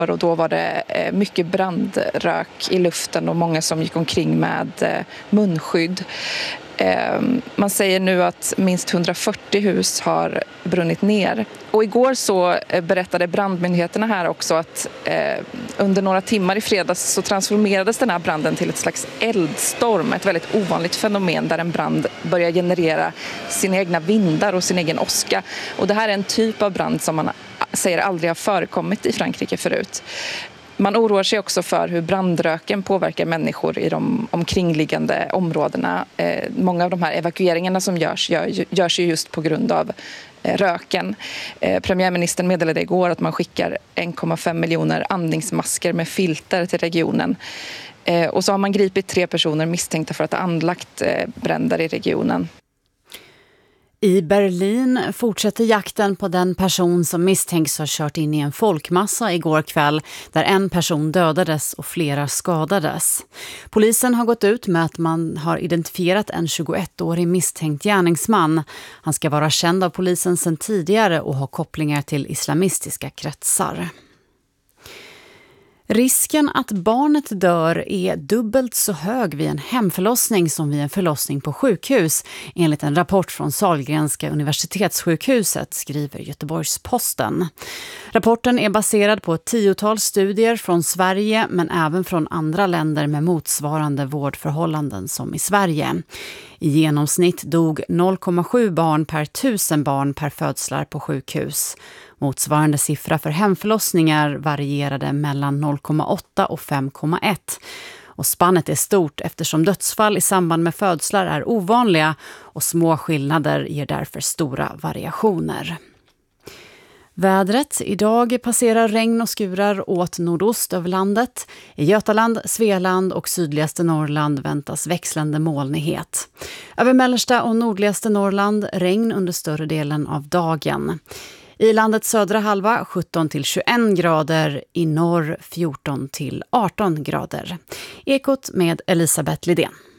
Och då var det mycket brandrök i luften och många som gick omkring med munskydd. Man säger nu att minst 140 hus har brunnit ner. Och igår så berättade brandmyndigheterna här också att under några timmar i fredags så transformerades den här branden till ett slags eldstorm. Ett väldigt ovanligt fenomen där en brand börjar generera sina egna vindar och sin egen åska. Och det här är en typ av brand som man säger aldrig har förekommit i Frankrike förut. Man oroar sig också för hur brandröken påverkar människor i de omkringliggande områdena. Många av de här evakueringarna som görs ju just på grund av röken. Premiärministern meddelade igår att man skickar 1,5 miljoner andningsmasker med filter till regionen. Och så har man gripit 3 personer misstänkta för att ha anlagt bränder i regionen. I Berlin fortsätter jakten på den person som misstänks ha kört in i en folkmassa igår kväll där en person dödades och flera skadades. Polisen har gått ut med att man har identifierat en 21-årig misstänkt gärningsman. Han ska vara känd av polisen sedan tidigare och ha kopplingar till islamistiska kretsar. Risken att barnet dör är dubbelt så hög vid en hemförlossning som vid en förlossning på sjukhus, enligt en rapport från Sahlgrenska universitetssjukhuset, skriver Göteborgs-Posten. Rapporten är baserad på 10-tal studier från Sverige men även från andra länder med motsvarande vårdförhållanden som i Sverige. I genomsnitt dog 0,7 barn per 1000 barn per födslar på sjukhus. Motsvarande siffra för hemförlossningar varierade mellan 0,8 och 5,1. Och spannet är stort eftersom dödsfall i samband med födslar är ovanliga och små skillnader ger därför stora variationer. Vädret. Idag passerar regn och skurar åt nordost över landet. I Götaland, Svealand och sydligaste Norrland väntas växlande molnighet. Över mellersta och nordligaste Norrland regn under större delen av dagen. I landets södra halva 17-21 grader, i norr 14-18 grader. Ekot med Elisabeth Lidén.